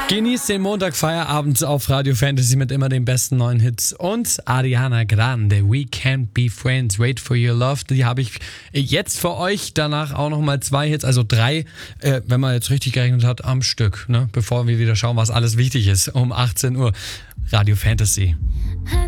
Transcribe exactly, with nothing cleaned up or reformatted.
Genießt den Montag Feierabend auf Radio Fantasy mit immer den besten neuen Hits. Und Ariana Grande, We Can't Be Friends, Wait for Your Love. Die habe ich jetzt für euch. Danach auch nochmal zwei Hits, also drei, äh, wenn man jetzt richtig gerechnet hat, am Stück. Ne? Bevor wir wieder schauen, was alles wichtig ist. Um achtzehn Uhr. Radio Fantasy.